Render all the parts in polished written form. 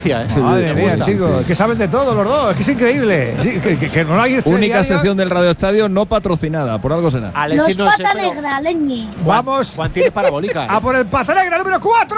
Madre mía, chicos, que saben de todo los dos, es que es increíble. Sí, que no hay única sección del Radio Estadio no patrocinada, por algo será. Los pata negra, leñe. Vamos. Juan tiene parabólica. A por el pata negra número 4.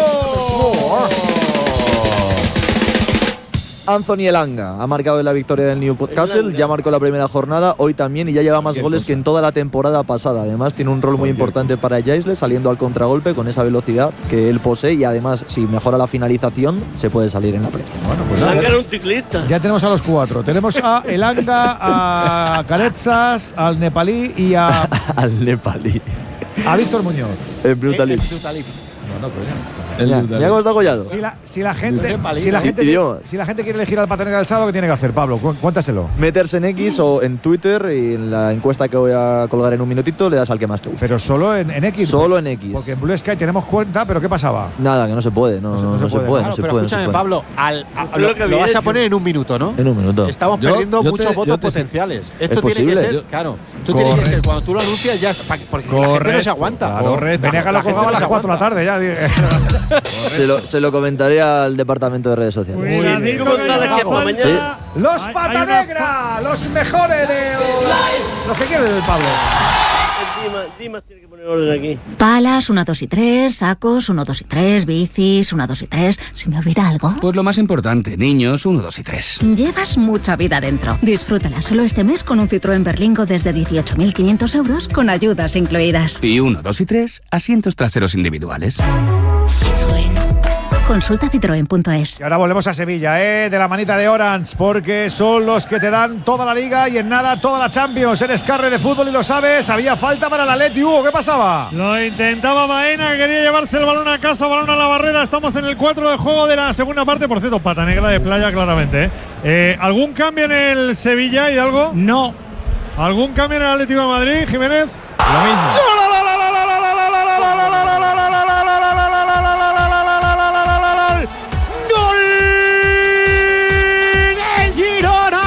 Anthony Elanga ha marcado en la victoria del Newcastle, ya marcó la primera jornada, hoy también, y ya lleva más goles que en toda la temporada pasada. Además tiene un rol muy importante para Jaisle, saliendo al contragolpe con esa velocidad que él posee, y además si mejora la finalización se puede salir en la prensa. Bueno, pues Elanga era un ciclista. Ya tenemos a los 4. Tenemos a Elanga, a Caretsas, al nepalí y a al nepalí. A Víctor Muñoz. El brutalista. No, coño. Mira cómo está collado. Si la gente quiere elegir al pata negra del sábado, ¿qué tiene que hacer, Pablo? Cuéntaselo. Meterse en X o en Twitter, y en la encuesta que voy a colgar en un minutito le das al que más te guste. Pero solo en X. Solo en X. Porque en Blue Sky tenemos cuenta, pero ¿qué pasaba? Nada, que no se puede. No se puede. Claro, pero escúchame, Pablo, lo vas a poner en un minuto, ¿no? En un minuto. Estamos perdiendo muchos votos potenciales. Esto tiene que ser, claro. Esto tiene que ser, cuando tú lo anuncias ya, porque la gente no se aguanta. Correcto. Venega lo colgaba a las 4 de la tarde ya. Se lo comentaré al departamento de redes sociales. ¿Sí? Los pata negra, los mejores de los que quiere el Pablo. Dimas tiene que poner orden aquí. Palas, 1, 2 y 3, sacos, 1, 2 y 3, bicis, 1, 2 y 3. ¿Se me olvida algo? Pues lo más importante, niños, 1, 2 y 3. Llevas mucha vida dentro. Disfrútala solo este mes con un Citroën Berlingo desde 18.500 euros con ayudas incluidas. Y 1, 2 y 3, asientos traseros individuales. Citroën. Consulta citroen.es. Y ahora volvemos a Sevilla, de la manita de Orange, porque son los que te dan toda la Liga y en nada toda la Champions. Eres carre de fútbol y lo sabes. Había falta para el Atleti, Hugo, ¿qué pasaba? Lo intentaba Baena, quería llevarse el balón a casa, balón a la barrera. Estamos en el 4 de juego de la segunda parte. Por cierto, pata negra de playa claramente. ¿Algún cambio en el Sevilla, Hidalgo? No. ¿Algún cambio en el Atlético de Madrid, Jiménez? Lo mismo. ¡Gol del Girona!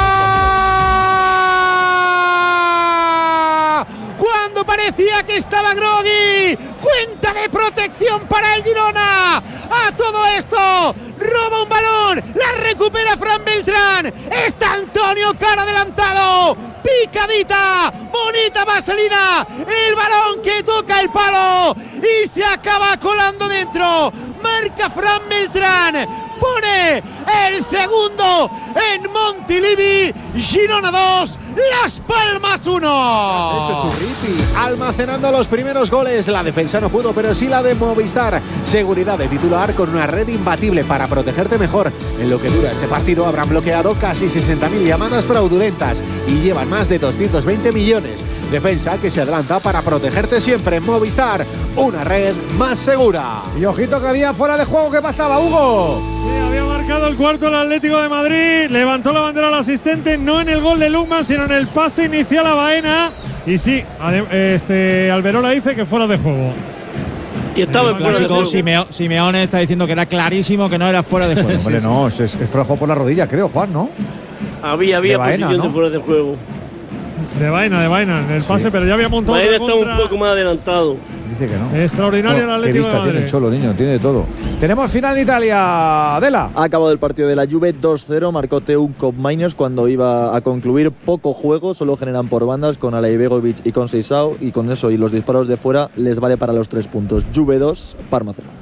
Cuando parecía que estaba groggy, cuenta de protección para el Girona. A todo esto, roba un balón, la recupera Fran Beltrán. Está Antonio Cara adelantado. Picadita, bonita vaselina, el balón que toca el palo y se acaba colando dentro. Marca Fran Beltrán, pone el segundo en Montilivi. Girona 2, Las Palmas 1. Hecho Churripi, almacenando los primeros goles. La defensa no pudo, pero sí la de Movistar. Seguridad de titular con una red imbatible para protegerte mejor. En lo que dura este partido habrán bloqueado casi 60.000 llamadas fraudulentas y llevan más de 220 millones. Defensa que se adelanta para protegerte siempre. En Movistar, una red más segura. Y ojito que había fuera de juego, ¿qué pasaba, Hugo? Sí, había marcado el cuarto el Atlético de Madrid. Levantó la bandera al asistente, no en el gol de Lukman, sino en el pase inicial a Baena. Y sí, Alberola dice que fuera de juego. Y estaba en fuera de juego. Simeone está diciendo que era clarísimo que no era fuera de juego. Hombre, no, es fuera de juego por la rodilla, creo, Juan, ¿no? Había Baena, posición, ¿no?, de fuera de juego. De Baena en el pase, pero ya había montado. Baena está un poco más adelantado. Dice que no. Extraordinario el Atlético de Madrid. Tiene el Cholo, niño, tiene de todo. Tenemos final en Italia, Adela. Ha acabado el partido de la Juve 2-0, marcó Teuc Miners cuando iba a concluir. Poco juego, solo generan por bandas con Alaibegovic y con Seisao, y con eso y los disparos de fuera les vale para los 3 puntos. Juve 2, Parma 0.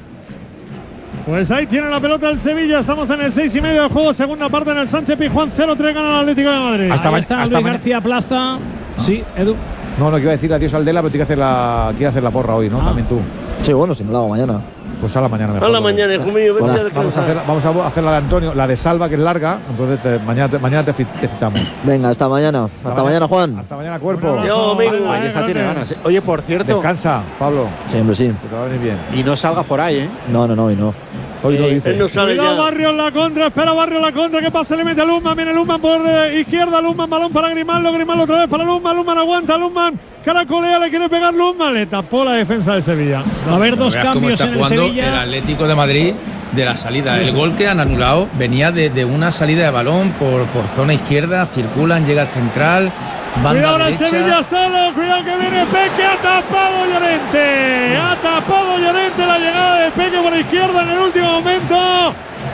Pues ahí tiene la pelota el Sevilla. Estamos en el 6:30 de juego, segunda parte en el Sánchez Pizjuán. 0-3 gana el Atlético de Madrid. Hasta García Plaza. Sí, Edu. No, que iba a decir adiós al Dela, pero tiene que hacer la porra hoy, ¿no? También tú. Sí, bueno, si no la hago mañana. Pues a la mañana mejor. A la mañana, hijo mío, vamos a hacer la de Antonio, la de Salva, que es larga. Entonces mañana te citamos. Venga, hasta mañana. Hasta mañana, Juan. Hasta mañana, cuerpo. Yo, amigo. Valleja tiene ganas. Oye, por cierto. Descansa, Pablo. Siempre sí. Que te va a venir bien. Y no salgas por ahí, ¿eh? No, hoy no. Hoy no dice. Él no sale Cuidado, ya. Barrio en la contra, espera Barrio en la contra, que pase, le mete a Luzman, viene Luzman por izquierda, Luzman, balón para Grimaldo otra vez para Luzman aguanta, Luzman, caracolea, le quiere pegar Luzman, le tapó la defensa de Sevilla. Va a haber 2 cambios en el Sevilla. El Atlético de Madrid de la salida. El gol que han anulado venía de una salida de balón por zona izquierda, circulan, llega al central. Cuidado ahora el Sevilla solo, cuidado que viene Peque, ha tapado Llorente la llegada de Peque por izquierda en el último momento.